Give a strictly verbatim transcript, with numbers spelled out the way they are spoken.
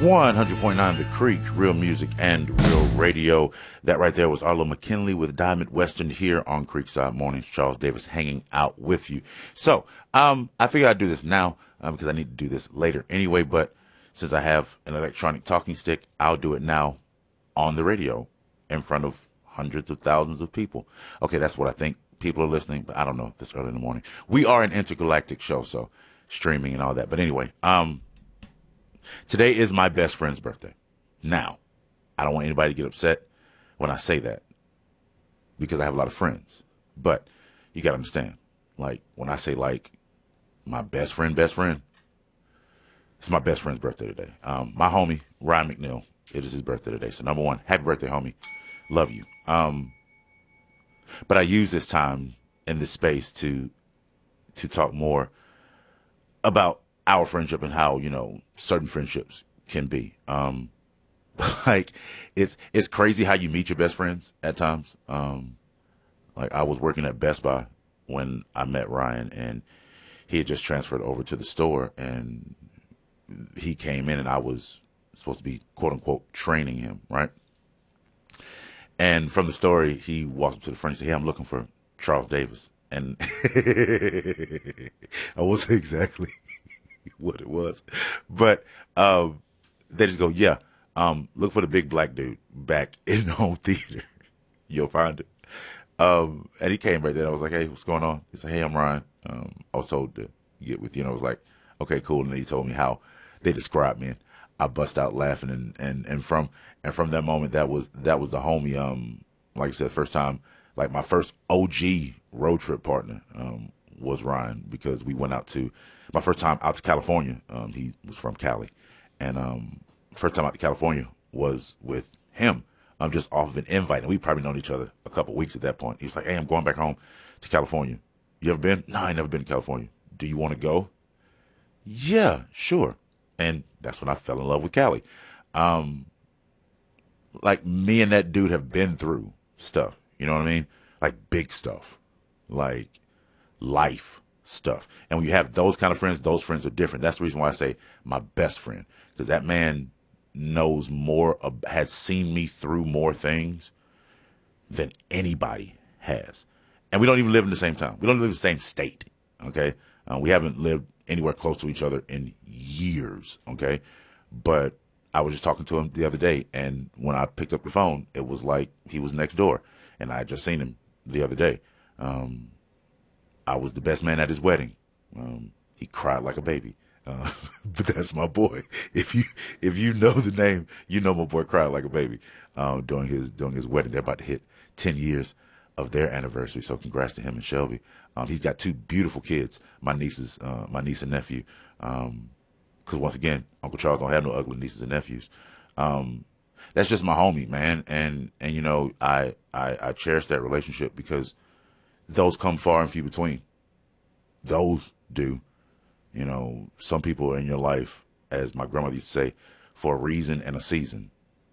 one hundred point nine The Creek, real music and real radio. That right there was Arlo McKinley with Diamond Western here on Creekside Mornings. Charles Davis hanging out with you. So, um, I figured I'd do this now uh, because I need to do this later anyway. But since I have an electronic talking stick, I'll do it now on the radio in front of hundreds of thousands of people. Okay, that's what I think people are listening, but I don't know this early in the morning. We are an intergalactic show, so streaming and all that. But anyway, um, today is my best friend's birthday. Now, I don't want anybody to get upset when I say that because I have a lot of friends. But you got to understand, like, when I say, like, my best friend, best friend, it's my best friend's birthday today. Um, my homie, Ryan McNeil, it is his birthday today. So, number one, happy birthday, homie. Love you. Um, but I use this time in this space to to talk more about our friendship and how, you know, certain friendships can be. Um, like, it's it's crazy how you meet your best friends at times. Um, like, I was working at Best Buy when I met Ryan, and he had just transferred over to the store, and he came in, and I was supposed to be, quote unquote, training him, right? And from the story, he walked up to the front and said, "Hey, I'm looking for Charles Davis." And I won't say exactly what it was, but um, they just go, "Yeah, um, look for the big black dude back in the home theater. You'll find it." Um, and he came right there. I was like, "Hey, what's going on?" He said, "Hey, I'm Ryan. Um, I was told to get with you." And I was like, "Okay, cool." And then he told me how they described me, and I bust out laughing. And, and, and from and from that moment, that was that was the homie. Um, like I said, first time, like my first O G road trip partner um, was Ryan, because we went out to my first time out to California. Um, he was from Cali, and um, first time out to California was with him. I'm um, just off of an invite, and we probably known each other a couple of weeks at that point. He's like, "Hey, I'm going back home to California. You ever been?" "No, I ain't never been to California." "Do you want to go?" "Yeah, sure." And that's when I fell in love with Cali. Um, like, me and that dude have been through stuff. You know what I mean? Like, big stuff, like life stuff. And when you have those kind of friends, those friends are different. That's the reason why I say my best friend, because that man knows more, uh, has seen me through more things than anybody has. And we don't even live in the same town. We don't live in the same state. Okay. Uh, we haven't lived anywhere close to each other in years. Okay. But I was just talking to him the other day, and when I picked up the phone, it was like he was next door, and I had just seen him the other day. Um, I was the best man at his wedding. Um, he cried like a baby. Uh, but that's my boy. If you if you know the name, you know my boy cried like a baby um, during his during his wedding. They're about to hit ten years of their anniversary, so congrats to him and Shelby. Um, he's got two beautiful kids, my nieces, uh, my niece and nephew. Um, because once again, Uncle Charles don't have no ugly nieces and nephews. Um, that's just my homie, man. And and you know, I, I I cherish that relationship because those come far and few between. Those do. You know, some people are in your life, as my grandmother used to say, for a reason and a season.